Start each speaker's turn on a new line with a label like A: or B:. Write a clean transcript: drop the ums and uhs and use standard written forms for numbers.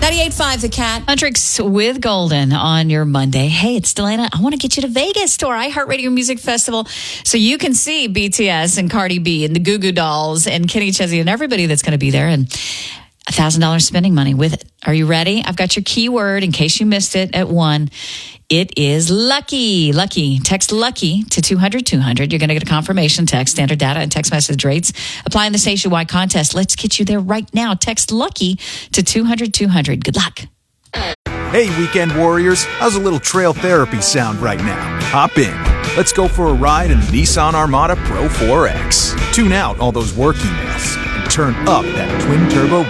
A: 98.5 The Cat.
B: Huntrix with Golden on your Monday. Hey, it's Delana. I want to get you to Vegas to our iHeartRadio Music Festival so you can see BTS and Cardi B and the Goo Goo Dolls and Kenny Chesney and everybody that's going to be there, and $1,000 spending money with it. Are you ready? I've got your keyword in case you missed it at 1. It is lucky. Lucky. Text lucky to 200-200. You're going to get a confirmation text, standard data and text message rates. Applying the nationwide contest. Let's get you there right now. Text lucky to 200-200. Good luck.
C: Hey, weekend warriors. How's a little trail therapy sound right now? Hop in. Let's go for a ride in the Nissan Armada Pro 4X. Tune out all those work emails and turn up that twin-turbo